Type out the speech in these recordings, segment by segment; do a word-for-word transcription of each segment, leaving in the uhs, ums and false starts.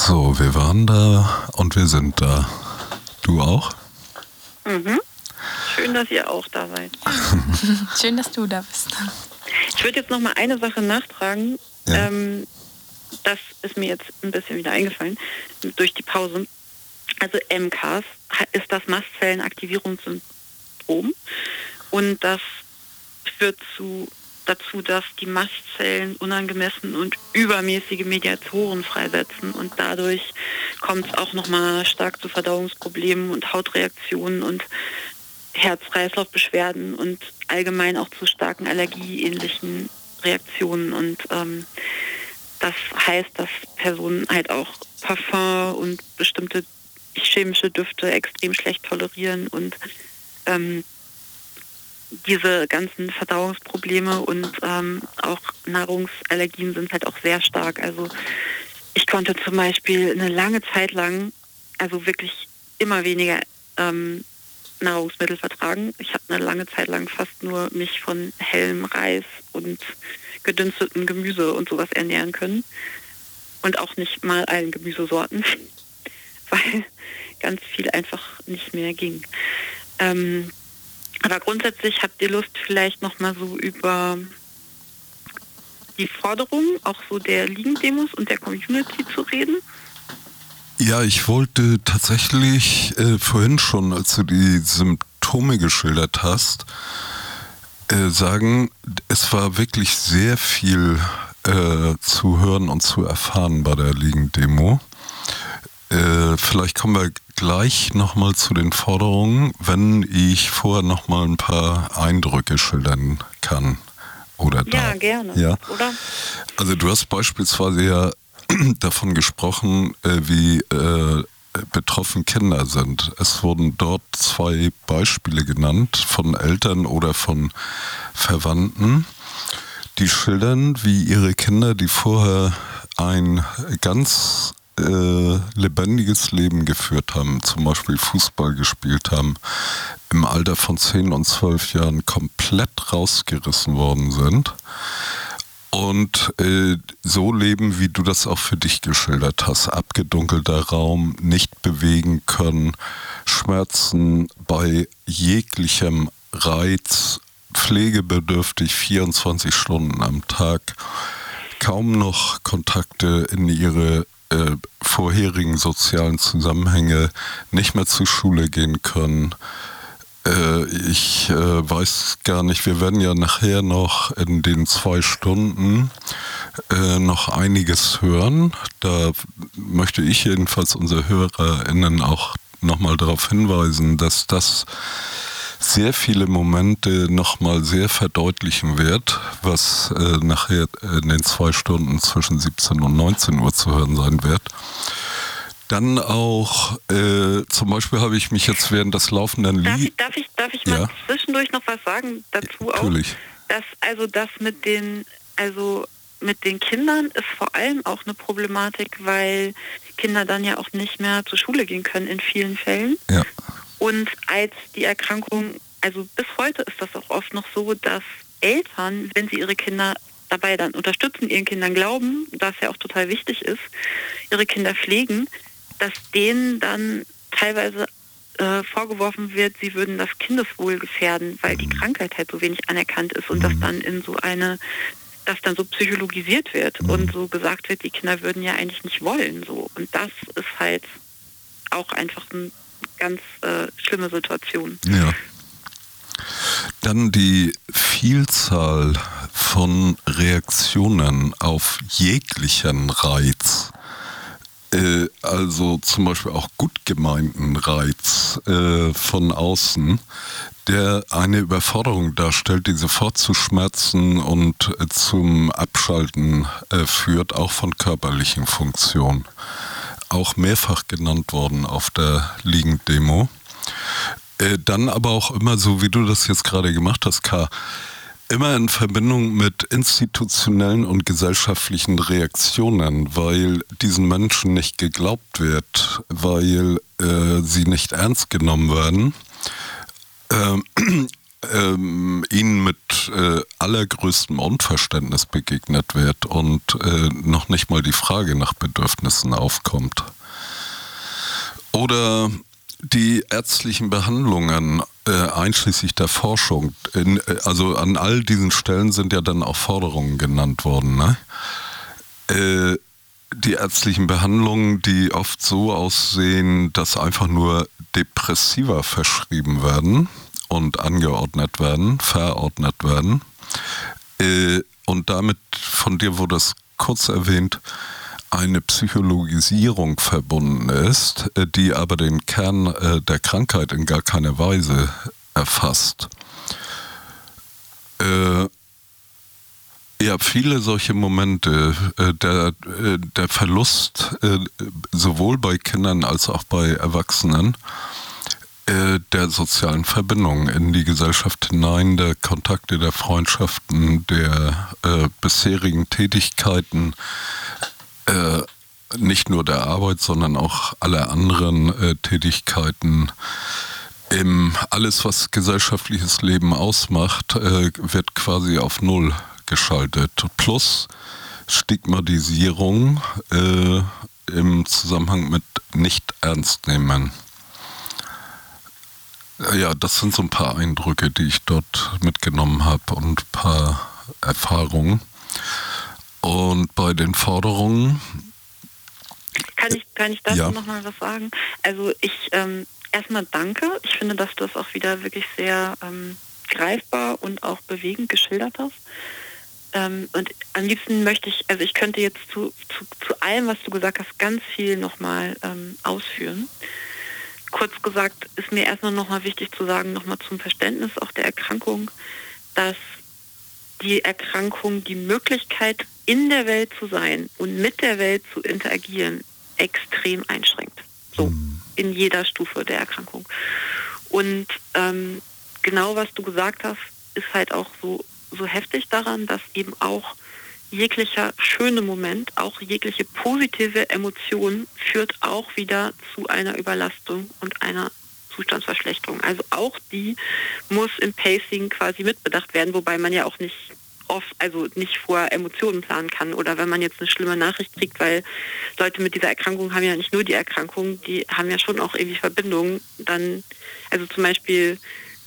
So, wir waren da und wir sind da. Du auch? Mhm. Schön, dass ihr auch da seid. Schön, dass du da bist. Ich würde jetzt noch mal eine Sache nachtragen. Ja. Ähm, das ist mir jetzt ein bisschen wieder eingefallen durch die Pause. Also M C A S ist das Mastzellenaktivierungssyndrom und das führt zu, dazu, dass die Mastzellen unangemessen und übermäßige Mediatoren freisetzen und dadurch kommt es auch nochmal stark zu Verdauungsproblemen und Hautreaktionen und Herz-Kreislauf-Beschwerden und allgemein auch zu starken allergieähnlichen Reaktionen und ähm, das heißt, dass Personen halt auch Parfum und bestimmte chemische Düfte extrem schlecht tolerieren und ähm, diese ganzen Verdauungsprobleme und ähm, auch Nahrungsallergien sind halt auch sehr stark. Also ich konnte zum Beispiel eine lange Zeit lang, also wirklich immer weniger ähm, Nahrungsmittel vertragen. Ich habe eine lange Zeit lang fast nur mich von hellem Reis und gedünstetem Gemüse und sowas ernähren können. Und auch nicht mal allen Gemüsesorten, weil ganz viel einfach nicht mehr ging. Ähm, aber grundsätzlich habt ihr Lust, vielleicht nochmal so über die Forderungen auch so der Liegendemos und der Community zu reden? Ja, ich wollte tatsächlich äh, vorhin schon, als du die Symptome geschildert hast, äh, sagen, es war wirklich sehr viel äh, zu hören und zu erfahren bei der Liegendemo. Äh, vielleicht kommen wir gleich nochmal zu den Forderungen, wenn ich vorher nochmal ein paar Eindrücke schildern kann. Oder Ja, da. gerne. Ja? Oder? Also du hast beispielsweise ja davon gesprochen, äh, wie äh, betroffen Kinder sind. Es wurden dort zwei Beispiele genannt von Eltern oder von Verwandten, die schildern, wie ihre Kinder, die vorher ein ganz äh, lebendiges Leben geführt haben, zum Beispiel Fußball gespielt haben, im Alter von zehn und zwölf Jahren komplett rausgerissen worden sind. Und äh, so leben, wie du das auch für dich geschildert hast. Abgedunkelter Raum, nicht bewegen können, Schmerzen bei jeglichem Reiz, pflegebedürftig vierundzwanzig Stunden am Tag, kaum noch Kontakte in ihre äh, vorherigen sozialen Zusammenhänge, nicht mehr zur Schule gehen können. Ich äh, weiß gar nicht, wir werden ja nachher noch in den zwei Stunden äh, noch einiges hören. Da möchte ich jedenfalls unsere HörerInnen auch nochmal darauf hinweisen, dass das sehr viele Momente nochmal sehr verdeutlichen wird, was äh, nachher in den zwei Stunden zwischen siebzehn und neunzehn Uhr zu hören sein wird. Dann auch, äh, zum Beispiel habe ich mich jetzt während des laufenden Darf Lied... ich, darf ich, darf ich mal Ja. zwischendurch noch was sagen dazu auch? Natürlich. Dass also das mit den, also mit den Kindern ist vor allem auch eine Problematik, weil Kinder dann ja auch nicht mehr zur Schule gehen können in vielen Fällen. Ja. Und als die Erkrankung, also bis heute ist das auch oft noch so, dass Eltern, wenn sie ihre Kinder dabei dann unterstützen, ihren Kindern glauben, was ja auch total wichtig ist, ihre Kinder pflegen, dass denen dann teilweise äh, vorgeworfen wird, sie würden das Kindeswohl gefährden, weil die Krankheit halt so wenig anerkannt ist und das dann in so eine, das dann so psychologisiert wird und so gesagt wird, die Kinder würden ja eigentlich nicht wollen. So. Und das ist halt auch einfach eine ganz äh, schlimme Situation. Ja. Dann die Vielzahl von Reaktionen auf jeglichen Reiz. Also zum Beispiel auch gut gemeinten Reiz äh, von außen, der eine Überforderung darstellt, die sofort zu Schmerzen und äh, zum Abschalten äh, führt, auch von körperlichen Funktionen. Auch mehrfach genannt worden auf der Liegendemo. Äh, dann aber auch immer so, wie du das jetzt gerade gemacht hast, K., immer in Verbindung mit institutionellen und gesellschaftlichen Reaktionen, weil diesen Menschen nicht geglaubt wird, weil äh, sie nicht ernst genommen werden. Ähm, ähm, ihnen mit äh, allergrößtem Unverständnis begegnet wird und äh, noch nicht mal die Frage nach Bedürfnissen aufkommt. Oder die ärztlichen Behandlungen, äh, einschließlich der Forschung, in, also an all diesen Stellen sind ja dann auch Forderungen genannt worden, ne? Äh, die ärztlichen Behandlungen, die oft so aussehen, dass einfach nur Depressiva verschrieben werden und angeordnet werden, verordnet werden. Äh, und damit, von dir wurde es kurz erwähnt, eine Psychologisierung verbunden ist, die aber den Kern äh, der Krankheit in gar keiner Weise erfasst. Äh, ja, viele solche Momente, äh, der, äh, der Verlust äh, sowohl bei Kindern als auch bei Erwachsenen äh, der sozialen Verbindungen in die Gesellschaft hinein, der Kontakte, der Freundschaften, der äh, bisherigen Tätigkeiten, Äh, nicht nur der Arbeit, sondern auch aller anderen äh, Tätigkeiten. Im, alles, was gesellschaftliches Leben ausmacht, äh, wird quasi auf Null geschaltet. Plus Stigmatisierung äh, im Zusammenhang mit Nicht-Ernst-Nehmen. Ja, das sind so ein paar Eindrücke, die ich dort mitgenommen habe und ein paar Erfahrungen. Und bei den Forderungen... Kann ich, kann ich dazu ja. noch mal was sagen? Also ich ähm, erstmal danke. Ich finde, dass du das auch wieder wirklich sehr ähm, greifbar und auch bewegend geschildert hast. Ähm, und am liebsten möchte ich, also ich könnte jetzt zu, zu, zu allem, was du gesagt hast, ganz viel nochmal ähm, ausführen. Kurz gesagt ist mir erstmal nochmal wichtig zu sagen, nochmal zum Verständnis auch der Erkrankung, dass die Erkrankung die Möglichkeit, in der Welt zu sein und mit der Welt zu interagieren, extrem einschränkt. So, in jeder Stufe der Erkrankung. Und ähm, genau was du gesagt hast, ist halt auch so, so heftig daran, dass eben auch jeglicher schöne Moment, auch jegliche positive Emotion führt auch wieder zu einer Überlastung und einer Zustandsverschlechterung. Also auch die muss im Pacing quasi mitbedacht werden, wobei man ja auch nicht oft, also nicht vor Emotionen planen kann oder wenn man jetzt eine schlimme Nachricht kriegt, weil Leute mit dieser Erkrankung haben ja nicht nur die Erkrankung, die haben ja schon auch irgendwie Verbindungen. Dann, also zum Beispiel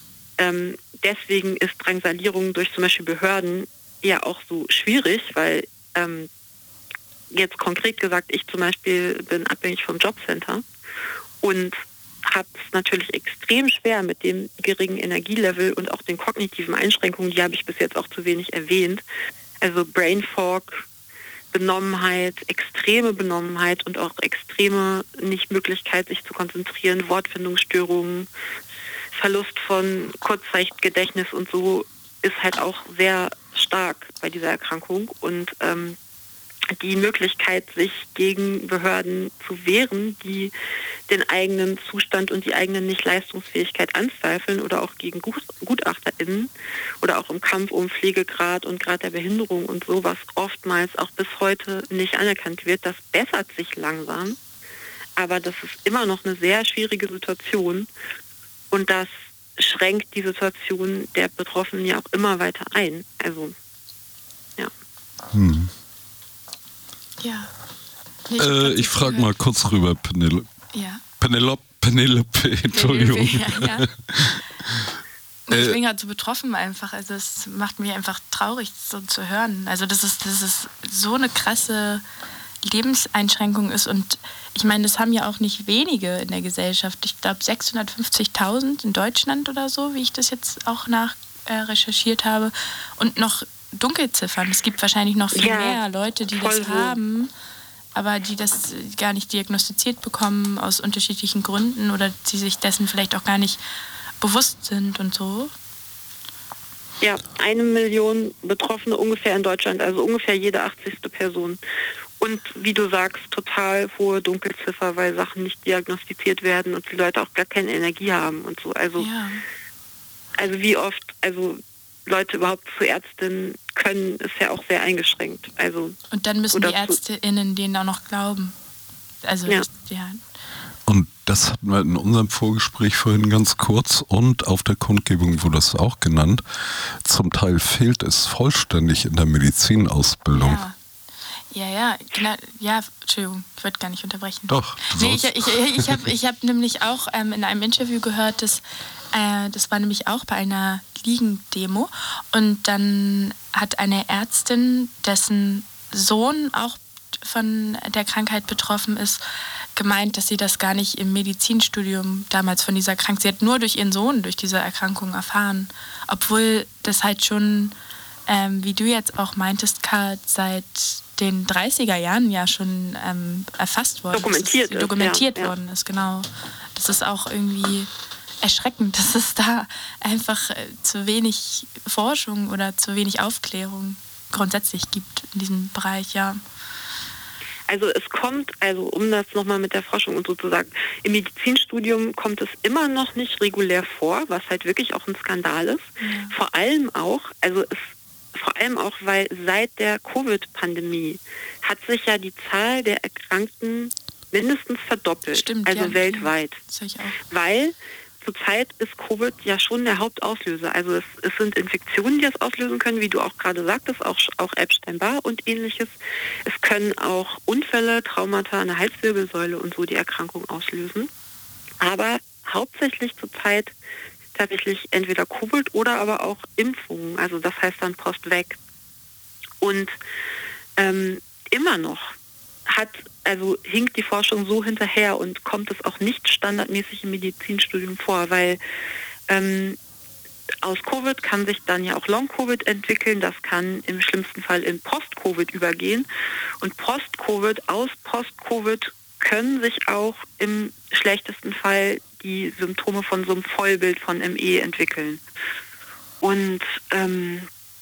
ähm, deswegen ist Drangsalierung durch zum Beispiel Behörden ja auch so schwierig, weil ähm, jetzt konkret gesagt, ich zum Beispiel bin abhängig vom Jobcenter und habe es natürlich extrem schwer mit dem geringen Energielevel und auch den kognitiven Einschränkungen, die habe ich bis jetzt auch zu wenig erwähnt. Also Brain Fog, Benommenheit, extreme Benommenheit und auch extreme Nichtmöglichkeit, sich zu konzentrieren, Wortfindungsstörungen, Verlust von Kurzzeitgedächtnis und so ist halt auch sehr stark bei dieser Erkrankung und ähm, die Möglichkeit, sich gegen Behörden zu wehren, die den eigenen Zustand und die eigene Nicht-Leistungsfähigkeit anzweifeln oder auch gegen GutachterInnen oder auch im Kampf um Pflegegrad und Grad der Behinderung und so, was oftmals auch bis heute nicht anerkannt wird. Das bessert sich langsam, aber das ist immer noch eine sehr schwierige Situation und das schränkt die Situation der Betroffenen ja auch immer weiter ein. Also, ja. Hm. Ja. Nee, äh, ich frage mal kurz rüber, Penel- ja. Penelope, Penelope, Entschuldigung. Ja, ja. Ich bin gerade so betroffen einfach. Also es macht mich einfach traurig, so zu hören. Also dass es, dass es so eine krasse Lebenseinschränkung ist. Und ich meine, das haben ja auch nicht wenige in der Gesellschaft. Ich glaube sechshundertfünfzigtausend in Deutschland oder so, wie ich das jetzt auch nach äh, recherchiert habe. Und noch Dunkelziffern. Es gibt wahrscheinlich noch viel ja, mehr Leute, die das so haben, aber die das gar nicht diagnostiziert bekommen aus unterschiedlichen Gründen oder die sich dessen vielleicht auch gar nicht bewusst sind und so. Ja, eine Million Betroffene ungefähr in Deutschland, also ungefähr jede achtzigste Person. Und wie du sagst, total hohe Dunkelziffer, weil Sachen nicht diagnostiziert werden und die Leute auch gar keine Energie haben und so. Also, ja. also wie oft, also Leute überhaupt zu Ärztinnen können, ist ja auch sehr eingeschränkt. Also, und dann müssen die ÄrztInnen denen auch noch glauben. Also, ja. ja. Und Das hatten wir in unserem Vorgespräch vorhin ganz kurz und auf der Kundgebung wurde das auch genannt. Zum Teil fehlt es vollständig in der Medizinausbildung. Ja. Ja, ja, genau, ja, Entschuldigung, ich wollte gar nicht unterbrechen. Doch. Nee, ich ich, ich habe ich hab nämlich auch ähm, in einem Interview gehört, dass, äh, das war nämlich auch bei einer Liegen-Demo und dann hat eine Ärztin, dessen Sohn auch von der Krankheit betroffen ist, gemeint, dass sie das gar nicht im Medizinstudium damals von dieser Krankheit, sie hat nur durch ihren Sohn durch diese Erkrankung erfahren, obwohl das halt schon, ähm, wie du jetzt auch meintest, Kat, seit den dreißiger Jahren ja schon ähm, erfasst worden dokumentiert ist, ist, dokumentiert ja, worden ist, genau. Das ist auch irgendwie erschreckend, dass es da einfach äh, zu wenig Forschung oder zu wenig Aufklärung grundsätzlich gibt in diesem Bereich, ja. Also es kommt, also um das nochmal mit der Forschung und so zu sagen, im Medizinstudium kommt es immer noch nicht regulär vor, was halt wirklich auch ein Skandal ist. Ja. Vor allem auch, also es Vor allem auch, weil seit der Covid-Pandemie hat sich ja die Zahl der Erkrankten mindestens verdoppelt, Stimmt, also ja, weltweit. Das ich auch. Weil zurzeit ist Covid ja schon der Hauptauslöser. Also es, es sind Infektionen, die es auslösen können, wie du auch gerade sagtest, auch, auch Epstein-Barr und ähnliches. Es können auch Unfälle, Traumata an der Halswirbelsäule und so die Erkrankung auslösen. Aber hauptsächlich zurzeit tatsächlich entweder Covid oder aber auch Impfungen, also das heißt dann Post-Weg. Und ähm, immer noch hat, also hinkt die Forschung so hinterher und kommt es auch nicht standardmäßig im Medizinstudium vor, weil ähm, aus Covid kann sich dann ja auch Long-Covid entwickeln, das kann im schlimmsten Fall in Post-Covid übergehen und Post-Covid, aus Post-Covid können sich auch im schlechtesten Fall die Symptome von so einem Vollbild von M E entwickeln. Und ähm,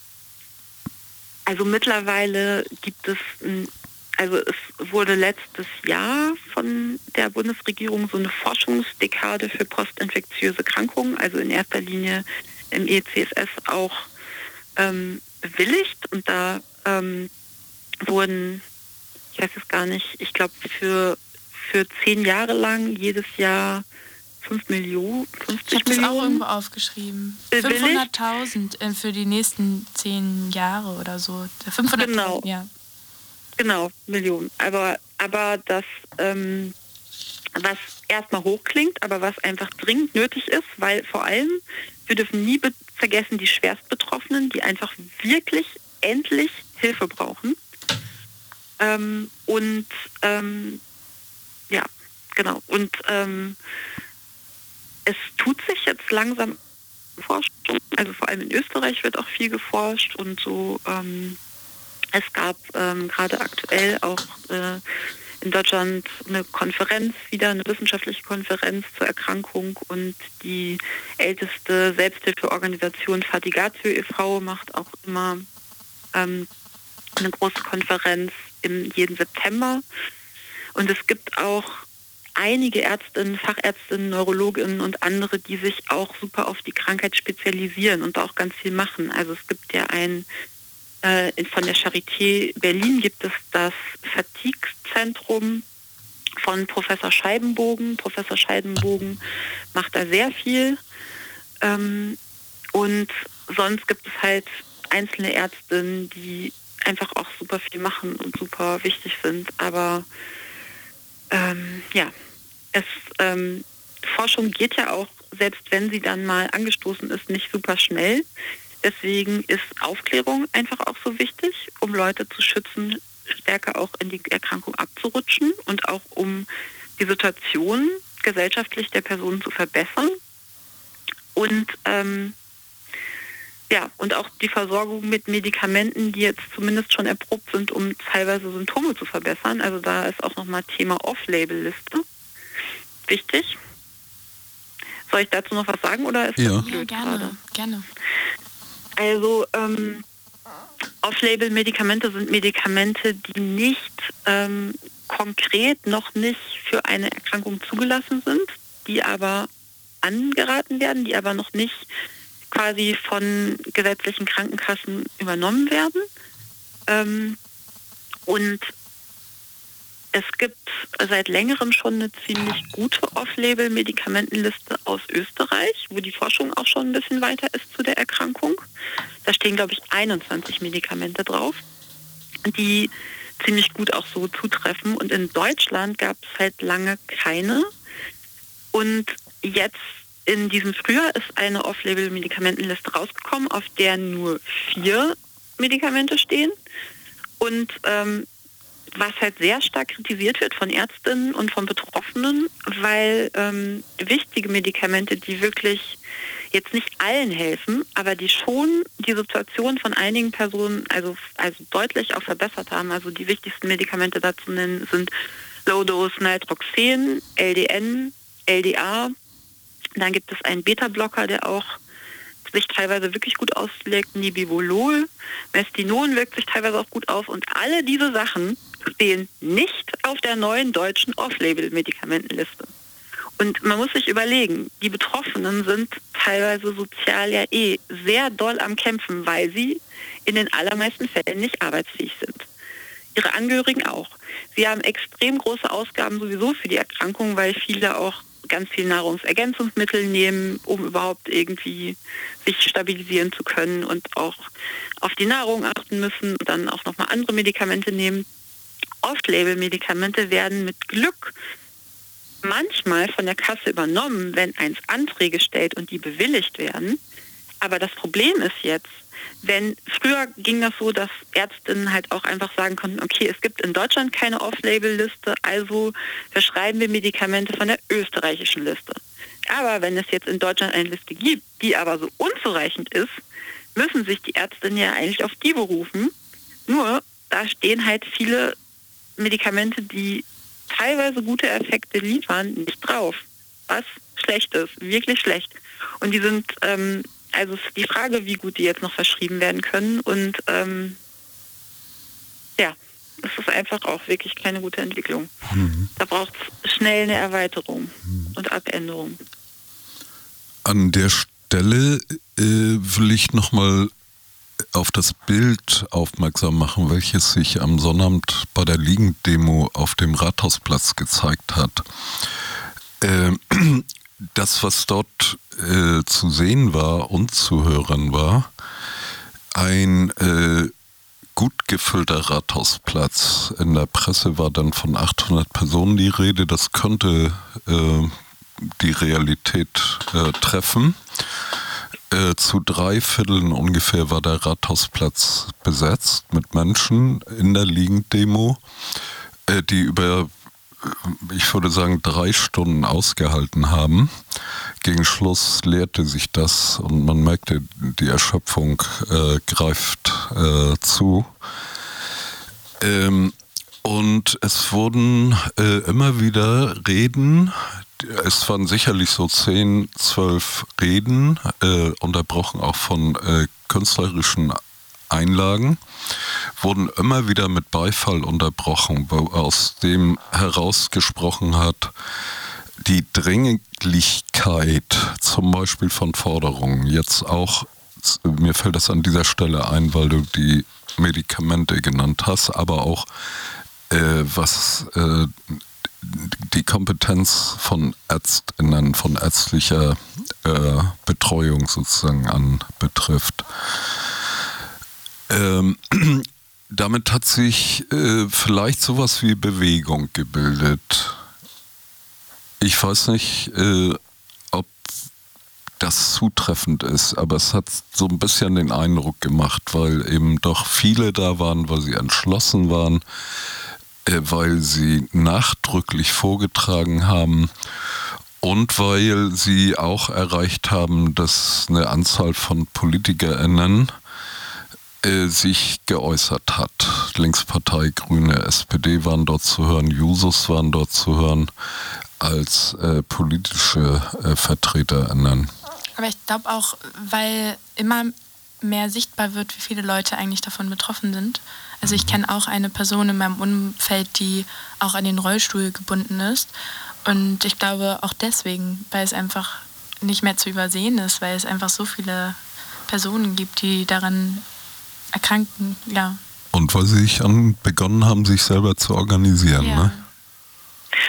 also mittlerweile gibt es, ein, also es wurde letztes Jahr von der Bundesregierung so eine Forschungsdekade für postinfektiöse Krankungen, also in erster Linie M E, C S S auch ähm, bewilligt. Und da ähm, wurden, ich weiß es gar nicht, ich glaube für, für zehn Jahre lang jedes Jahr fünf Millionen, fünfzig ich habe das Millionen auch irgendwo aufgeschrieben. fünfhunderttausend für die nächsten zehn Jahre oder so. fünfhunderttausend, genau. Ja. Genau, Millionen. Aber, aber das, ähm, was erstmal hoch klingt, aber was einfach dringend nötig ist, weil vor allem, wir dürfen nie be- vergessen, die Schwerstbetroffenen, die einfach wirklich endlich Hilfe brauchen. Ähm, und ähm, ja, genau. Und ähm, es tut sich jetzt langsam Forschung, also vor allem in Österreich wird auch viel geforscht und so. Ähm, es gab ähm, gerade aktuell auch äh, in Deutschland eine Konferenz, wieder eine wissenschaftliche Konferenz zur Erkrankung und die älteste Selbsthilfeorganisation Fatigatio e V macht auch immer ähm, eine große Konferenz im jeden September. Und es gibt auch einige Ärztinnen, Fachärztinnen, Neurologinnen und andere, die sich auch super auf die Krankheit spezialisieren und auch ganz viel machen. Also es gibt ja ein, äh, von der Charité Berlin gibt es das Fatigue-Zentrum von Professor Scheibenbogen. Professor Scheibenbogen macht da sehr viel. Ähm, und sonst gibt es halt einzelne Ärztinnen, die einfach auch super viel machen und super wichtig sind. Aber ähm, ja, es, ähm, Forschung geht ja auch, selbst wenn sie dann mal angestoßen ist, nicht super schnell. Deswegen ist Aufklärung einfach auch so wichtig, um Leute zu schützen, stärker auch in die Erkrankung abzurutschen und auch um die Situation gesellschaftlich der Personen zu verbessern. Und ähm, ja, und auch die Versorgung mit Medikamenten, die jetzt zumindest schon erprobt sind, um teilweise Symptome zu verbessern. Also da ist auch nochmal Thema Off-Label-Liste wichtig. Soll ich dazu noch was sagen oder ist ja. das blöd Ja, gerne, gerade? gerne. Also ähm, Off-Label-Medikamente sind Medikamente, die nicht ähm, konkret noch nicht für eine Erkrankung zugelassen sind, die aber angeraten werden, die aber noch nicht quasi von gesetzlichen Krankenkassen übernommen werden. Ähm, und es gibt seit längerem schon eine ziemlich gute Off-Label-Medikamentenliste aus Österreich, wo die Forschung auch schon ein bisschen weiter ist zu der Erkrankung. Da stehen, glaube ich, einundzwanzig Medikamente drauf, die ziemlich gut auch so zutreffen. Und in Deutschland gab es halt lange keine. Und jetzt in diesem Frühjahr ist eine Off-Label-Medikamentenliste rausgekommen, auf der nur vier Medikamente stehen. Und ähm, was halt sehr stark kritisiert wird von Ärztinnen und von Betroffenen, weil ähm, wichtige Medikamente, die wirklich jetzt nicht allen helfen, aber die schon die Situation von einigen Personen also, also deutlich auch verbessert haben. Also die wichtigsten Medikamente dazu nennen sind Low-Dose Naltroxen, L D N, L D A. Dann gibt es einen Beta-Blocker, der auch sich teilweise wirklich gut auslegt, Nibivolol. Mestinon wirkt sich teilweise auch gut aus. Und alle diese Sachen stehen nicht auf der neuen deutschen Off-Label-Medikamentenliste. Und man muss sich überlegen, die Betroffenen sind teilweise sozial ja eh sehr doll am Kämpfen, weil sie in den allermeisten Fällen nicht arbeitsfähig sind. Ihre Angehörigen auch. Sie haben extrem große Ausgaben sowieso für die Erkrankung, weil viele auch ganz viel Nahrungsergänzungsmittel nehmen, um überhaupt irgendwie sich stabilisieren zu können und auch auf die Nahrung achten müssen und dann auch nochmal andere Medikamente nehmen. Off-Label-Medikamente werden mit Glück manchmal von der Kasse übernommen, wenn eins Anträge stellt und die bewilligt werden. Aber das Problem ist jetzt, wenn früher ging das so, dass Ärztinnen halt auch einfach sagen konnten, okay, es gibt in Deutschland keine Off-Label-Liste, also verschreiben wir Medikamente von der österreichischen Liste. Aber wenn es jetzt in Deutschland eine Liste gibt, die aber so unzureichend ist, müssen sich die Ärztinnen ja eigentlich auf die berufen. Nur, da stehen halt viele Medikamente, die teilweise gute Effekte liefern, nicht drauf. Was schlecht ist, wirklich schlecht. Und die sind, ähm, also es ist die Frage, wie gut die jetzt noch verschrieben werden können. Und ähm, ja, es ist einfach auch wirklich keine gute Entwicklung. Mhm. Da braucht es schnell eine Erweiterung mhm. und Abänderung. An der Stelle äh, will ich nochmal auf das Bild aufmerksam machen, welches sich am Sonnabend bei der Liegendemo auf dem Rathausplatz gezeigt hat. Äh, das, was dort äh, zu sehen war und zu hören war, ein äh, gut gefüllter Rathausplatz. In der Presse war dann von achthundert Personen die Rede. Das könnte äh, die Realität äh, treffen. Äh, zu drei Vierteln ungefähr war der Rathausplatz besetzt mit Menschen in der Liegendemo, äh, die über, ich würde sagen, drei Stunden ausgehalten haben. Gegen Schluss leerte sich das und man merkte, die Erschöpfung äh, greift äh, zu. Ähm, und es wurden äh, immer wieder Reden, es waren sicherlich so zehn, zwölf Reden, äh, unterbrochen auch von äh, künstlerischen Einlagen, wurden immer wieder mit Beifall unterbrochen, wo aus dem herausgesprochen hat, die Dringlichkeit zum Beispiel von Forderungen, jetzt auch, mir fällt das an dieser Stelle ein, weil du die Medikamente genannt hast, aber auch äh, was äh, die Kompetenz von ÄrztInnen, von ärztlicher äh, Betreuung sozusagen anbetrifft. Ähm, damit hat sich äh, vielleicht sowas wie Bewegung gebildet. Ich weiß nicht, äh, ob das zutreffend ist, aber es hat so ein bisschen den Eindruck gemacht, weil eben doch viele da waren, weil sie entschlossen waren, weil sie nachdrücklich vorgetragen haben und weil sie auch erreicht haben, dass eine Anzahl von PolitikerInnen äh, sich geäußert hat. Linkspartei, Grüne, S P D waren dort zu hören, Jusos waren dort zu hören als äh, politische äh, VertreterInnen. Aber ich glaube auch, weil immer mehr sichtbar wird, wie viele Leute eigentlich davon betroffen sind. Also ich kenne auch eine Person in meinem Umfeld, die auch an den Rollstuhl gebunden ist. Und ich glaube auch deswegen, weil es einfach nicht mehr zu übersehen ist, weil es einfach so viele Personen gibt, die daran erkranken, ja. Und weil sie sich an, begonnen haben, sich selber zu organisieren, ja. ne?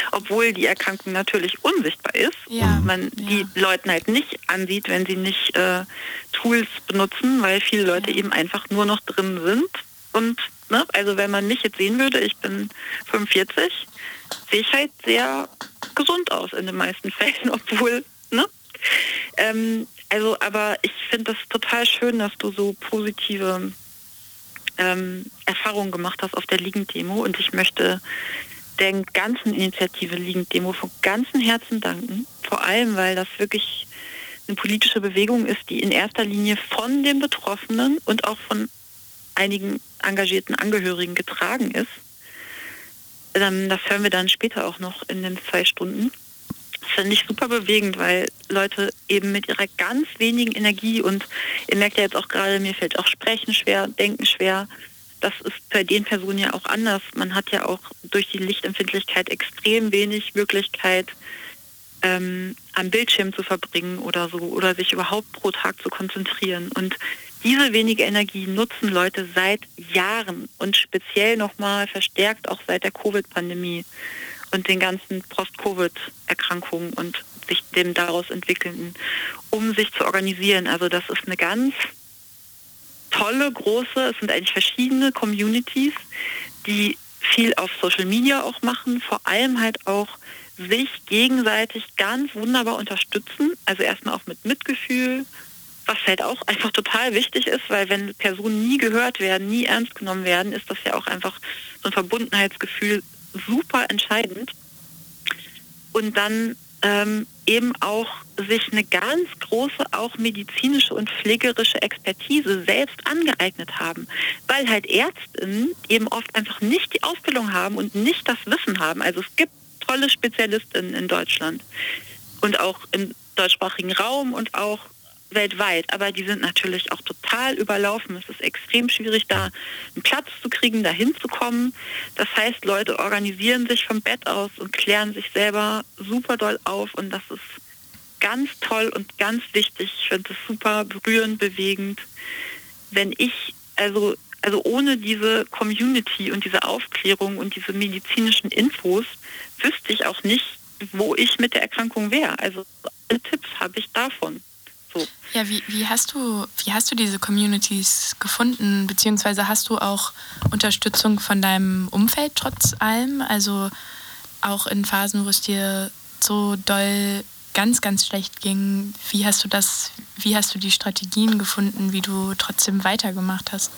obwohl die Erkrankung natürlich unsichtbar ist. Ja. Und man ja. die Leuten halt nicht ansieht, wenn sie nicht äh, Tools benutzen, weil viele Leute ja. eben einfach nur noch drin sind. Und ne, also wenn man mich jetzt sehen würde, ich bin fünfundvierzig, sehe ich halt sehr gesund aus in den meisten Fällen, obwohl, ne? Ähm, also, aber ich finde das total schön, dass du so positive ähm, Erfahrungen gemacht hast auf der Liegend-Demo, und ich möchte der ganzen Initiative Liegend-Demo von ganzem Herzen danken. Vor allem, weil das wirklich eine politische Bewegung ist, die in erster Linie von den Betroffenen und auch von einigen engagierten Angehörigen getragen ist. Ähm, das hören wir dann später auch noch in den zwei Stunden. Das finde ich super bewegend, weil Leute eben mit ihrer ganz wenigen Energie, und ihr merkt ja jetzt auch gerade, mir fällt auch Sprechen schwer, Denken schwer. Das ist bei den Personen ja auch anders. Man hat ja auch durch die Lichtempfindlichkeit extrem wenig Möglichkeit, ähm, am Bildschirm zu verbringen oder so, oder sich überhaupt pro Tag zu konzentrieren. Und diese wenige Energie nutzen Leute seit Jahren und speziell nochmal verstärkt auch seit der Covid-Pandemie und den ganzen Post-Covid-Erkrankungen und sich dem daraus entwickelnden, um sich zu organisieren. Also das ist eine ganz tolle, große, es sind eigentlich verschiedene Communities, die viel auf Social Media auch machen, vor allem halt auch sich gegenseitig ganz wunderbar unterstützen. Also erstmal auch mit Mitgefühl, was halt auch einfach total wichtig ist, weil wenn Personen nie gehört werden, nie ernst genommen werden, ist das ja auch einfach so ein Verbundenheitsgefühl super entscheidend. Und dann ähm, eben auch sich eine ganz große, auch medizinische und pflegerische Expertise selbst angeeignet haben, weil halt Ärztinnen eben oft einfach nicht die Ausbildung haben und nicht das Wissen haben. Also es gibt tolle Spezialistinnen in Deutschland und auch im deutschsprachigen Raum und auch weltweit, aber die sind natürlich auch total überlaufen. Es ist extrem schwierig, da einen Platz zu kriegen, da hinzukommen. Das heißt, Leute organisieren sich vom Bett aus und klären sich selber super doll auf, und das ist ganz toll und ganz wichtig. Ich finde es super berührend, bewegend. Wenn ich, also, also ohne diese Community und diese Aufklärung und diese medizinischen Infos, wüsste ich auch nicht, wo ich mit der Erkrankung wäre. Also alle Tipps habe ich davon. So. Ja, wie, wie, hast du, wie hast du diese Communities gefunden, beziehungsweise hast du auch Unterstützung von deinem Umfeld trotz allem? Also auch in Phasen, wo es dir so doll ganz, ganz schlecht ging, wie hast du das, wie hast du die Strategien gefunden, wie du trotzdem weitergemacht hast?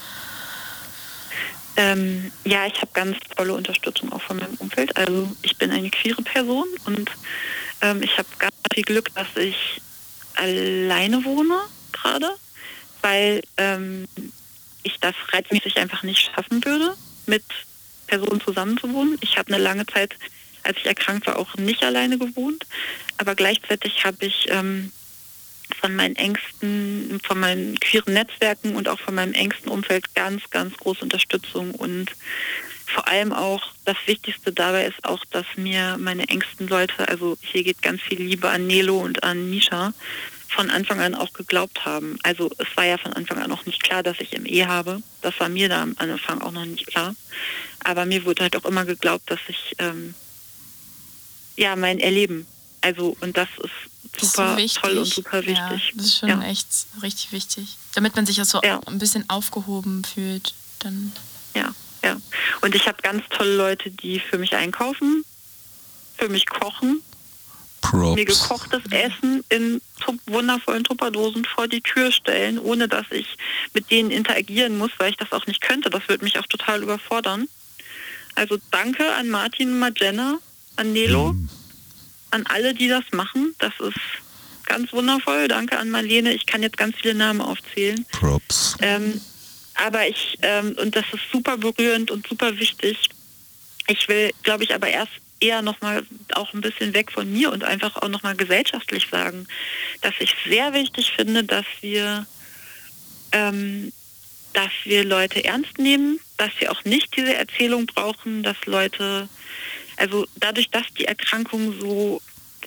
Ähm, ja, ich habe ganz tolle Unterstützung auch von meinem Umfeld. Also ich bin eine queere Person und ähm, ich habe ganz viel Glück, dass ich alleine wohne gerade, weil ähm, ich das reizmäßig einfach nicht schaffen würde, mit Personen zusammenzuwohnen. Ich habe eine lange Zeit, als ich erkrankt war, auch nicht alleine gewohnt, aber gleichzeitig habe ich ähm, von meinen engsten, von meinen queeren Netzwerken und auch von meinem engsten Umfeld ganz, ganz große Unterstützung, und vor allem auch das Wichtigste dabei ist auch, dass mir meine engsten Leute, also hier geht ganz viel Liebe an Nelo und an Misha, von Anfang an auch geglaubt haben. Also es war ja von Anfang an auch nicht klar, dass ich M E habe. Das war mir da am Anfang auch noch nicht klar. Aber mir wurde halt auch immer geglaubt, dass ich ähm, ja mein Erleben, also, und das ist super ist so toll und super wichtig. Ja, das ist schon ja. echt richtig wichtig. Damit man sich auch so ja. ein bisschen aufgehoben fühlt. Dann ja. Ja, und ich habe ganz tolle Leute, die für mich einkaufen, für mich kochen, Props. Mir gekochtes Essen in wundervollen Tupperdosen vor die Tür stellen, ohne dass ich mit denen interagieren muss, weil ich das auch nicht könnte. Das würde mich auch total überfordern. Also danke an Martin und Magena, an Nelo, mhm. an alle, die das machen. Das ist ganz wundervoll. Danke an Marlene. Ich kann jetzt ganz viele Namen aufzählen. Props. Ähm, Aber ich, ähm, und das ist super berührend und super wichtig. Ich will, glaube ich, aber erst eher nochmal auch ein bisschen weg von mir und einfach auch nochmal gesellschaftlich sagen, dass ich sehr wichtig finde, dass wir, ähm, dass wir Leute ernst nehmen, dass wir auch nicht diese Erzählung brauchen, dass Leute, also dadurch, dass die Erkrankung so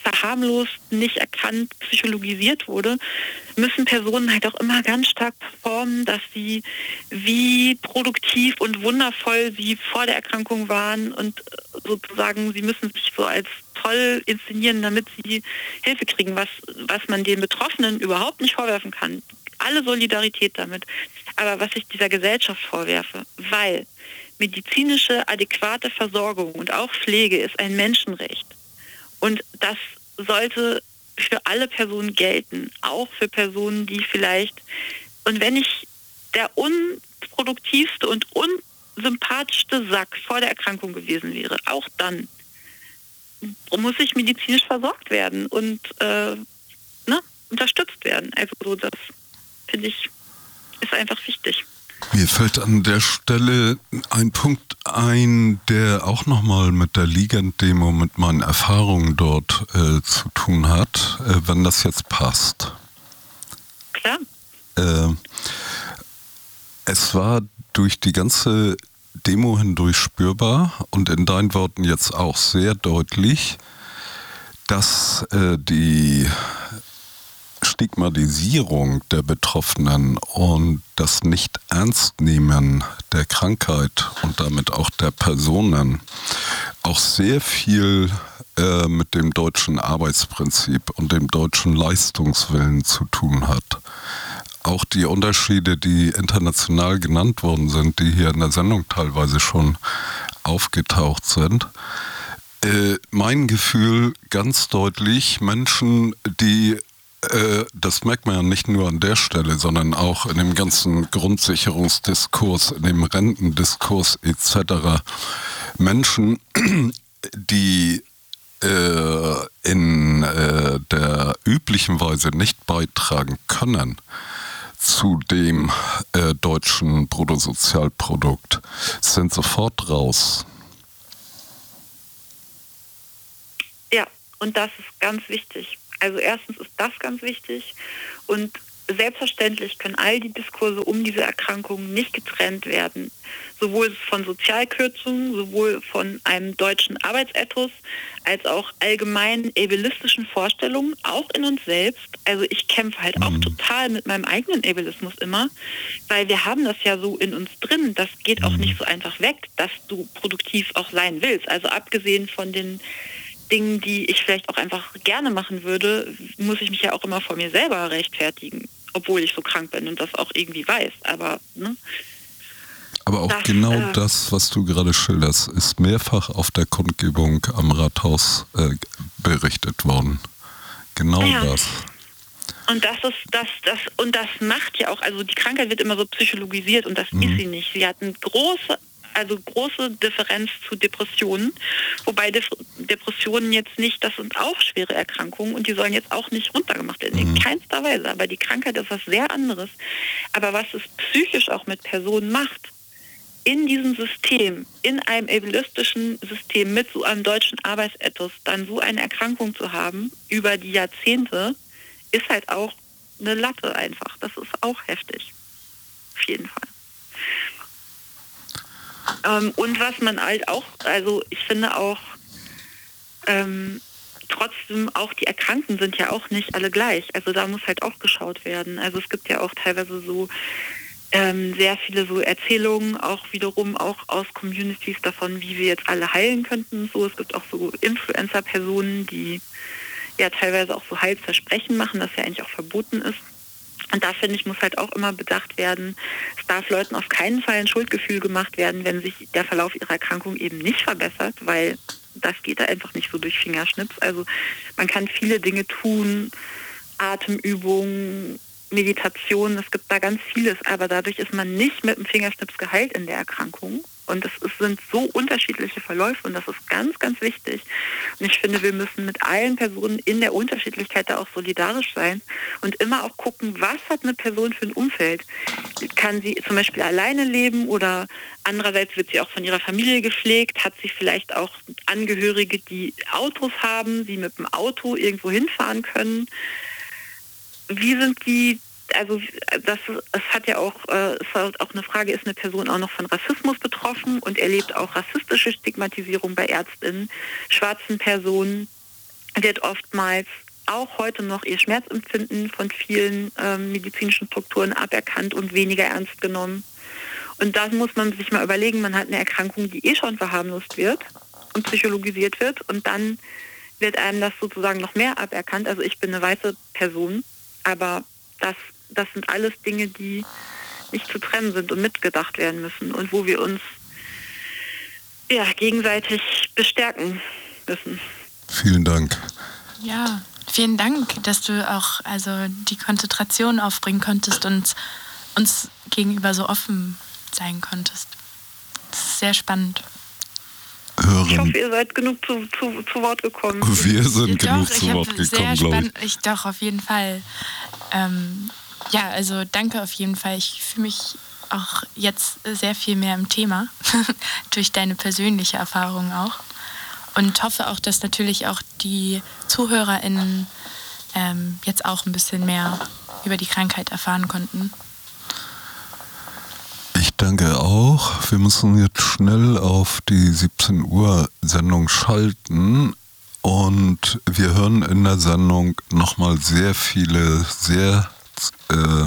verharmlost, nicht erkannt, psychologisiert wurde, müssen Personen halt auch immer ganz stark performen, dass sie, wie produktiv und wundervoll sie vor der Erkrankung waren und sozusagen, sie müssen sich so als toll inszenieren, damit sie Hilfe kriegen, was, was man den Betroffenen überhaupt nicht vorwerfen kann. Alle Solidarität damit. Aber was ich dieser Gesellschaft vorwerfe, weil medizinische adäquate Versorgung und auch Pflege ist ein Menschenrecht. Und das sollte für alle Personen gelten, auch für Personen, die vielleicht, und wenn ich der unproduktivste und unsympathischste Sack vor der Erkrankung gewesen wäre, auch dann muss ich medizinisch versorgt werden und äh, ne, unterstützt werden. Also so, das finde ich, ist einfach wichtig. Mir fällt an der Stelle ein Punkt ein, der auch nochmal mit der Ligand-Demo, mit meinen Erfahrungen dort äh, zu tun hat, äh, wenn das jetzt passt. Klar. Äh, es war durch die ganze Demo hindurch spürbar und in deinen Worten jetzt auch sehr deutlich, dass äh, die Stigmatisierung der Betroffenen und das Nicht-Ernst-Nehmen der Krankheit und damit auch der Personen auch sehr viel äh, mit dem deutschen Arbeitsprinzip und dem deutschen Leistungswillen zu tun hat. Auch die Unterschiede, die international genannt worden sind, die hier in der Sendung teilweise schon aufgetaucht sind. Äh, mein Gefühl ganz deutlich, Menschen, die das merkt man ja nicht nur an der Stelle, sondern auch in dem ganzen Grundsicherungsdiskurs, in dem Rentendiskurs et cetera. Menschen, die äh, in äh, der üblichen Weise nicht beitragen können zu dem äh, deutschen Bruttosozialprodukt, sind sofort raus. Ja, und das ist ganz wichtig. Also erstens ist das ganz wichtig und selbstverständlich können all die Diskurse um diese Erkrankung nicht getrennt werden. Sowohl von Sozialkürzungen, sowohl von einem deutschen Arbeitsethos, als auch allgemein ableistischen Vorstellungen, auch in uns selbst. Also ich kämpfe halt mhm. auch total mit meinem eigenen Ableismus immer, weil wir haben das ja so in uns drin. Das geht auch nicht so einfach weg, dass du produktiv auch sein willst. Also abgesehen von den Dingen, die ich vielleicht auch einfach gerne machen würde, muss ich mich ja auch immer vor mir selber rechtfertigen, obwohl ich so krank bin und das auch irgendwie weiß. Aber, ne? Aber auch das, genau äh, das, was du gerade schilderst, ist mehrfach auf der Kundgebung am Rathaus äh, berichtet worden. Genau ja. das. Und das ist das, das und das macht ja auch, also die Krankheit wird immer so psychologisiert und das mhm. ist sie nicht. Sie hat eine große Also große Differenz zu Depressionen, wobei Def- Depressionen jetzt nicht, das sind auch schwere Erkrankungen und die sollen jetzt auch nicht runtergemacht werden, in keinster Weise, aber die Krankheit ist was sehr anderes. Aber was es psychisch auch mit Personen macht, in diesem System, in einem ableistischen System mit so einem deutschen Arbeitsethos, dann so eine Erkrankung zu haben, über die Jahrzehnte, ist halt auch eine Latte einfach. Das ist auch heftig. Auf jeden Fall. Ähm, und was man halt auch, also ich finde auch, ähm, trotzdem auch die Erkrankten sind ja auch nicht alle gleich. Also da muss halt auch geschaut werden. Also es gibt ja auch teilweise so ähm, sehr viele so Erzählungen, auch wiederum auch aus Communities davon, wie wir jetzt alle heilen könnten. So, es gibt auch so Influencer-Personen, die ja teilweise auch so Heilsversprechen machen, das ja eigentlich auch verboten ist. Und da, finde ich, muss halt auch immer bedacht werden, es darf Leuten auf keinen Fall ein Schuldgefühl gemacht werden, wenn sich der Verlauf ihrer Erkrankung eben nicht verbessert, weil das geht da einfach nicht so durch Fingerschnips. Also man kann viele Dinge tun, Atemübungen, Meditation, es gibt da ganz vieles, aber dadurch ist man nicht mit dem Fingerschnips geheilt in der Erkrankung. Und es sind so unterschiedliche Verläufe und das ist ganz, ganz wichtig. Und ich finde, wir müssen mit allen Personen in der Unterschiedlichkeit da auch solidarisch sein und immer auch gucken, was hat eine Person für ein Umfeld. Kann sie zum Beispiel alleine leben oder andererseits wird sie auch von ihrer Familie gepflegt, hat sie vielleicht auch Angehörige, die Autos haben, sie mit dem Auto irgendwo hinfahren können. Wie sind die, also das es hat ja auch, äh, es war auch eine Frage, ist eine Person auch noch von Rassismus betroffen und erlebt auch rassistische Stigmatisierung bei Ärztinnen, schwarzen Personen, wird oftmals auch heute noch ihr Schmerzempfinden von vielen ähm, medizinischen Strukturen aberkannt und weniger ernst genommen. Und da muss man sich mal überlegen, man hat eine Erkrankung, die eh schon verharmlost wird und psychologisiert wird, und dann wird einem das sozusagen noch mehr aberkannt. Also ich bin eine weiße Person, aber das, das sind alles Dinge, die nicht zu trennen sind und mitgedacht werden müssen und wo wir uns ja, gegenseitig bestärken müssen. Vielen Dank. Ja, vielen Dank, dass du auch also die Konzentration aufbringen konntest und uns gegenüber so offen sein konntest. Das ist sehr spannend. Hören. Ich hoffe, ihr seid genug zu, zu, zu Wort gekommen. Wir sind doch, genug zu Wort gekommen, glaube ich. ich. Doch, auf jeden Fall. Ähm, ja, also danke auf jeden Fall. Ich fühle mich auch jetzt sehr viel mehr im Thema, durch deine persönliche Erfahrung auch. Und hoffe auch, dass natürlich auch die ZuhörerInnen ähm, jetzt auch ein bisschen mehr über die Krankheit erfahren konnten. Ich danke auch. Wir müssen jetzt schnell auf die siebzehn Uhr Sendung schalten und wir hören in der Sendung nochmal sehr viele, sehr äh,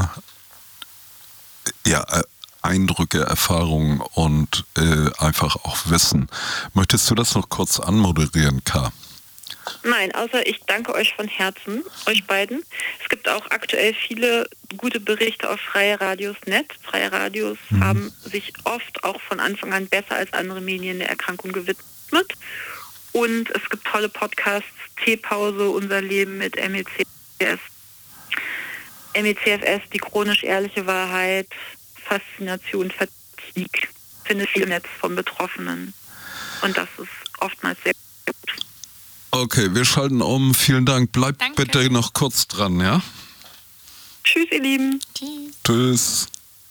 ja, Eindrücke, Erfahrungen und äh, einfach auch Wissen. Möchtest du das noch kurz anmoderieren, K? Nein, außer ich danke euch von Herzen, euch beiden. Es gibt auch aktuell viele gute Berichte auf Freie Radios Punkt net. Freie Radios mhm. haben sich oft auch von Anfang an besser als andere Medien der Erkrankung gewidmet. Und es gibt tolle Podcasts, Teepause, Unser Leben mit M E C F S, M E C F S, die chronisch ehrliche Wahrheit, Faszination, Fatigue. Ich finde viel im Netz von Betroffenen. Und das ist oftmals sehr gut. Okay, wir schalten um. Vielen Dank. Bleibt Danke. Bitte noch kurz dran, ja? Tschüss, ihr Lieben. Tschüss. Tschüss.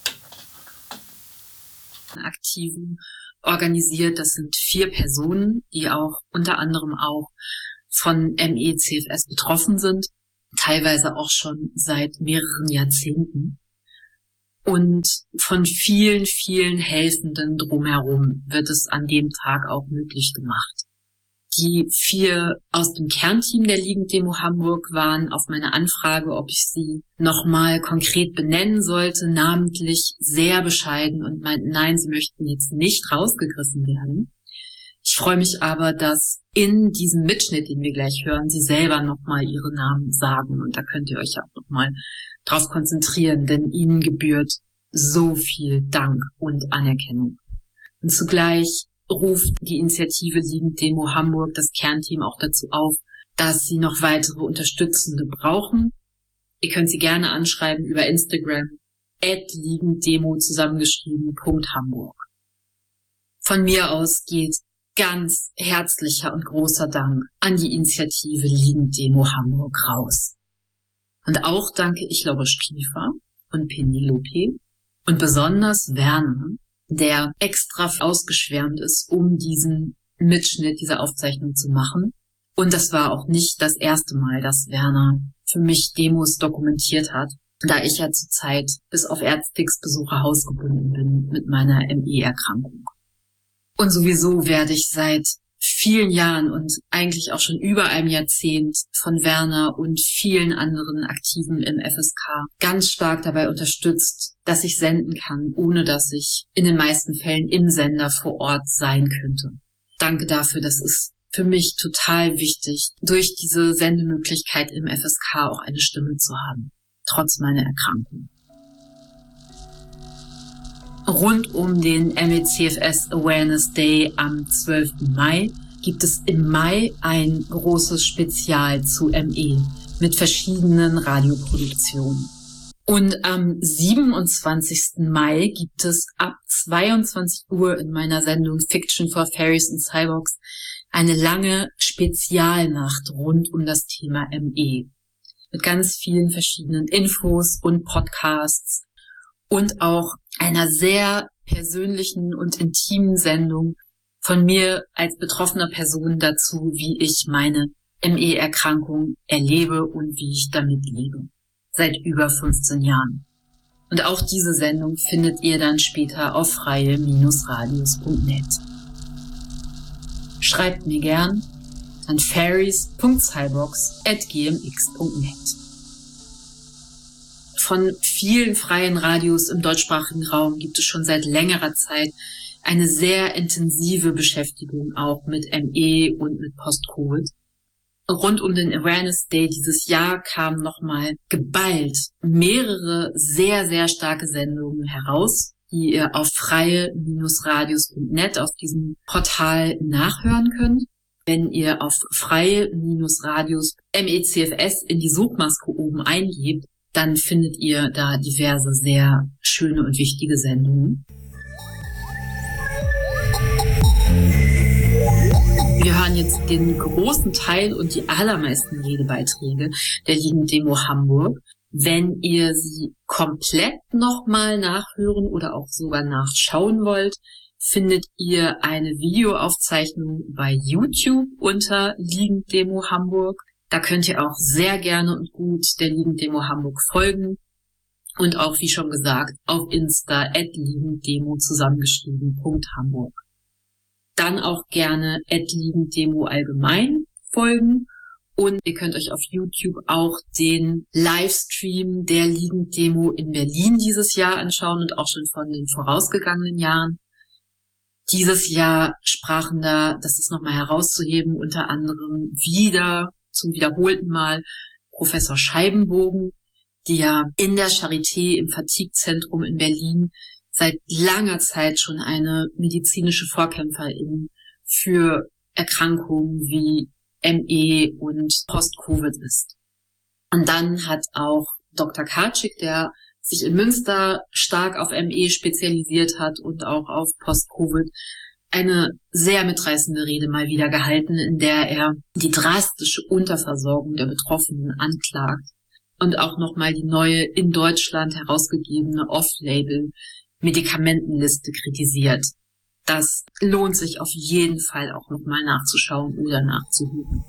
Aktiven organisiert. Das sind vier Personen, die auch unter anderem auch von M E C F S betroffen sind, teilweise auch schon seit mehreren Jahrzehnten. Und von vielen, vielen Helfenden drumherum wird es an dem Tag auch möglich gemacht. Die vier aus dem Kernteam der Liegend-Demo Hamburg waren auf meine Anfrage, ob ich sie nochmal konkret benennen sollte, namentlich sehr bescheiden und meinten, nein, sie möchten jetzt nicht rausgegriffen werden. Ich freue mich aber, dass in diesem Mitschnitt, den wir gleich hören, sie selber nochmal ihre Namen sagen. Und da könnt ihr euch auch nochmal drauf konzentrieren, denn ihnen gebührt so viel Dank und Anerkennung. Und zugleich ruft die Initiative Liegend-Demo Hamburg das Kernteam auch dazu auf, dass sie noch weitere Unterstützende brauchen. Ihr könnt sie gerne anschreiben über Instagram, at liegenddemo zusammengeschrieben, Punkt Hamburg. Von mir aus geht ganz herzlicher und großer Dank an die Initiative Liegend-Demo Hamburg raus. Und auch danke ich Laura Striefer und Penelope und besonders Werner, der extra ausgeschwärmt ist, um diesen Mitschnitt, diese Aufzeichnung zu machen. Und das war auch nicht das erste Mal, dass Werner für mich Demos dokumentiert hat, da ich ja zurzeit bis auf Ärztix-Besuche hausgebunden bin mit meiner M E-Erkrankung. Und sowieso werde ich seit vielen Jahren und eigentlich auch schon über einem Jahrzehnt von Werner und vielen anderen Aktiven im F S K ganz stark dabei unterstützt, dass ich senden kann, ohne dass ich in den meisten Fällen im Sender vor Ort sein könnte. Danke dafür, das ist für mich total wichtig, durch diese Sendemöglichkeit im F S K auch eine Stimme zu haben, trotz meiner Erkrankung. Rund um den M E C F S Awareness Day am zwölften Mai gibt es im Mai ein großes Spezial zu M E mit verschiedenen Radioproduktionen. Und am siebenundzwanzigsten Mai gibt es ab zweiundzwanzig Uhr in meiner Sendung Fiction for Fairies and Cyborgs eine lange Spezialnacht rund um das Thema M E. Mit ganz vielen verschiedenen Infos und Podcasts und auch einer sehr persönlichen und intimen Sendung von mir als betroffener Person dazu, wie ich meine M E-Erkrankung erlebe und wie ich damit lebe. Seit über fünfzehn Jahren. Und auch diese Sendung findet ihr dann später auf freie Bindestrich radios Punkt net. Schreibt mir gern, an fairies punkt cyborgs at g m x punkt net. Von vielen freien Radios im deutschsprachigen Raum gibt es schon seit längerer Zeit eine sehr intensive Beschäftigung auch mit M E und mit Post-Covid. Rund um den Awareness Day dieses Jahr kamen nochmal geballt mehrere sehr, sehr starke Sendungen heraus, die ihr auf freie Radios punkt net auf diesem Portal nachhören könnt. Wenn ihr auf freie Radios M E C F S in die Suchmaske oben eingebt, dann findet ihr da diverse sehr schöne und wichtige Sendungen. Wir hören jetzt den großen Teil und die allermeisten Redebeiträge der Jugenddemo Hamburg. Wenn ihr sie komplett nochmal nachhören oder auch sogar nachschauen wollt, findet ihr eine Videoaufzeichnung bei YouTube unter Jugenddemo Hamburg. Da könnt ihr auch sehr gerne und gut der Jugenddemo Hamburg folgen und auch, wie schon gesagt, auf Insta at Jugenddemo zusammengeschrieben Punkt Hamburg. Dann auch gerne at Jugenddemo allgemein folgen und ihr könnt euch auf YouTube auch den Livestream der Jugenddemo in Berlin dieses Jahr anschauen und auch schon von den vorausgegangenen Jahren. Dieses Jahr sprachen da, das ist nochmal herauszuheben, unter anderem wieder zum wiederholten Mal Professor Scheibenbogen, die ja in der Charité im Fatigue-Zentrum in Berlin seit langer Zeit schon eine medizinische Vorkämpferin für Erkrankungen wie M E und Post-Covid ist. Und dann hat auch Doktor Karczyk, der sich in Münster stark auf M E spezialisiert hat und auch auf Post-Covid, eine sehr mitreißende Rede mal wieder gehalten, in der er die drastische Unterversorgung der Betroffenen anklagt und auch nochmal die neue in Deutschland herausgegebene Off-Label-Medikamentenliste kritisiert. Das lohnt sich auf jeden Fall auch nochmal nachzuschauen oder nachzuhören.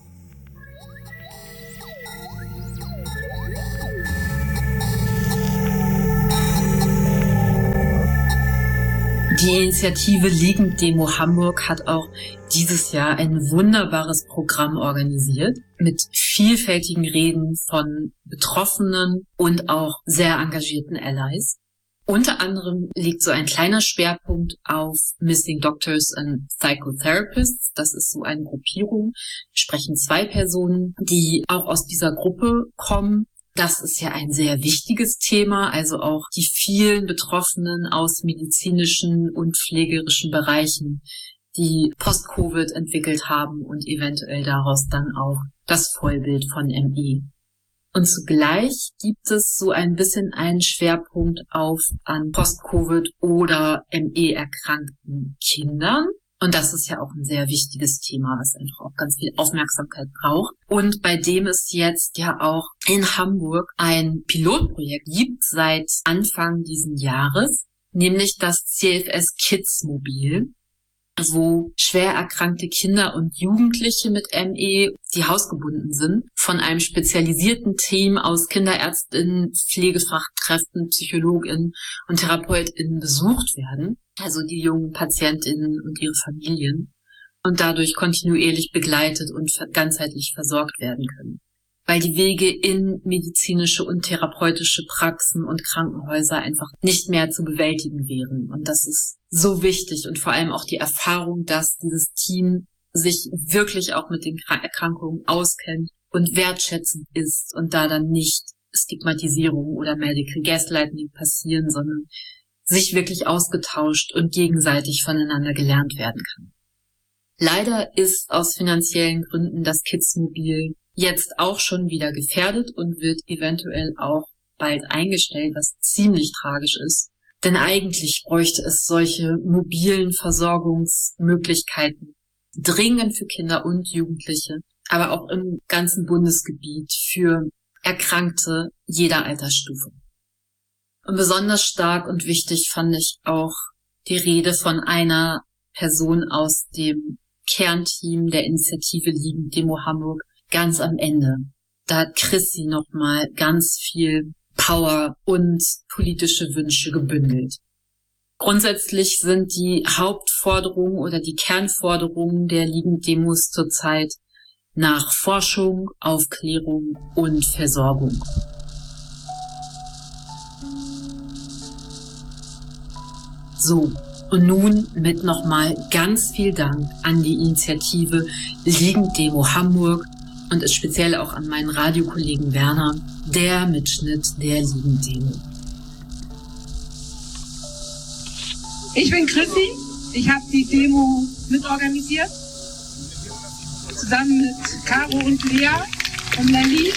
Die Initiative Jugenddemo Hamburg hat auch dieses Jahr ein wunderbares Programm organisiert mit vielfältigen Reden von Betroffenen und auch sehr engagierten Allies. Unter anderem liegt so ein kleiner Schwerpunkt auf Missing Doctors and Psychotherapists. Das ist so eine Gruppierung. Wir sprechen zwei Personen, die auch aus dieser Gruppe kommen. Das ist ja ein sehr wichtiges Thema, also auch die vielen Betroffenen aus medizinischen und pflegerischen Bereichen, die Post-Covid entwickelt haben und eventuell daraus dann auch das Vollbild von M E. Und zugleich gibt es so ein bisschen einen Schwerpunkt auf an Post-Covid oder M E-erkrankten Kindern. Und das ist ja auch ein sehr wichtiges Thema, was einfach auch ganz viel Aufmerksamkeit braucht. Und bei dem es jetzt ja auch in Hamburg ein Pilotprojekt gibt seit Anfang diesen Jahres, nämlich das C F S Kids Mobil, wo schwer erkrankte Kinder und Jugendliche mit M E, die hausgebunden sind, von einem spezialisierten Team aus KinderärztInnen, Pflegefachkräften, PsychologInnen und TherapeutInnen besucht werden, also die jungen PatientInnen und ihre Familien, und dadurch kontinuierlich begleitet und ganzheitlich versorgt werden können. Weil die Wege in medizinische und therapeutische Praxen und Krankenhäuser einfach nicht mehr zu bewältigen wären. Und das ist so wichtig und vor allem auch die Erfahrung, dass dieses Team sich wirklich auch mit den Erkrankungen auskennt und wertschätzend ist und da dann nicht Stigmatisierung oder Medical Gaslighting passieren, sondern sich wirklich ausgetauscht und gegenseitig voneinander gelernt werden kann. Leider ist aus finanziellen Gründen das Kids-Mobil jetzt auch schon wieder gefährdet und wird eventuell auch bald eingestellt, was ziemlich tragisch ist. Denn eigentlich bräuchte es solche mobilen Versorgungsmöglichkeiten dringend für Kinder und Jugendliche, aber auch im ganzen Bundesgebiet für Erkrankte jeder Altersstufe. Und besonders stark und wichtig fand ich auch die Rede von einer Person aus dem Kernteam der Initiative Jugenddemo Hamburg, ganz am Ende. Da hat Chrissy nochmal ganz viel Power und politische Wünsche gebündelt. Grundsätzlich sind die Hauptforderungen oder die Kernforderungen der Jugenddemos zurzeit nach Forschung, Aufklärung und Versorgung. So, und nun mit nochmal ganz viel Dank an die Initiative Liegenddemo Hamburg und es speziell auch an meinen Radiokollegen Werner, der Mitschnitt der Liegenddemo. Ich bin Chrissy, ich habe die Demo mitorganisiert, zusammen mit Caro und Lea und Nelly.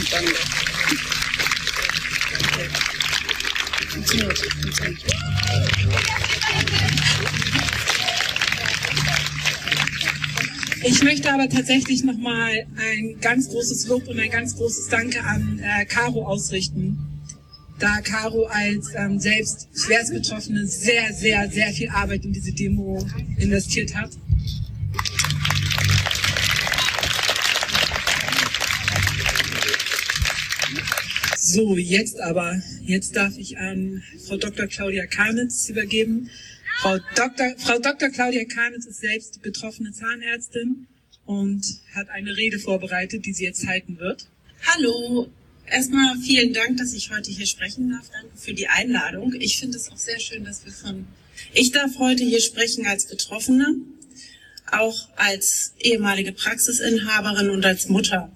Ich möchte aber tatsächlich nochmal ein ganz großes Lob und ein ganz großes Danke an äh, Caro ausrichten, da Caro als ähm, selbst Schwerstbetroffene sehr, sehr, sehr viel Arbeit in diese Demo investiert hat. So, jetzt aber, jetzt darf ich an Frau Doktor Claudia Karnitz übergeben. Frau Doktor Frau Doktor Claudia Karnitz ist selbst betroffene Zahnärztin und hat eine Rede vorbereitet, die sie jetzt halten wird. Hallo, erstmal vielen Dank, dass ich heute hier sprechen darf. Danke für die Einladung. Ich finde es auch sehr schön, dass wir von... Ich darf heute hier sprechen als Betroffene, auch als ehemalige Praxisinhaberin und als Mutter.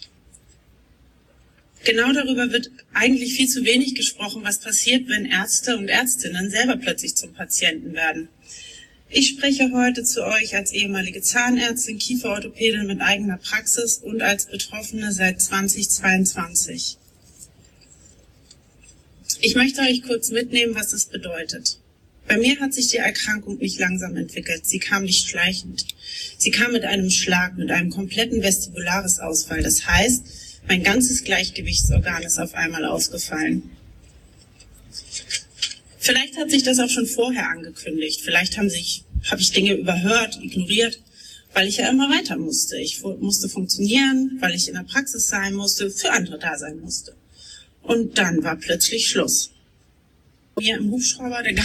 Genau darüber wird eigentlich viel zu wenig gesprochen, was passiert, wenn Ärzte und Ärztinnen selber plötzlich zum Patienten werden. Ich spreche heute zu euch als ehemalige Zahnärztin, Kieferorthopädin mit eigener Praxis und als Betroffene seit zweitausendzweiundzwanzig. Ich möchte euch kurz mitnehmen, was es bedeutet. Bei mir hat sich die Erkrankung nicht langsam entwickelt, sie kam nicht schleichend. Sie kam mit einem Schlag, mit einem kompletten Vestibularis-Ausfall. Das heißt, mein ganzes Gleichgewichtsorgan ist auf einmal ausgefallen. Vielleicht hat sich das auch schon vorher angekündigt. Vielleicht haben sich, habe ich Dinge überhört, ignoriert, weil ich ja immer weiter musste. Ich musste funktionieren, weil ich in der Praxis sein musste, für andere da sein musste. Und dann war plötzlich Schluss. Mir im Hubschrauber, der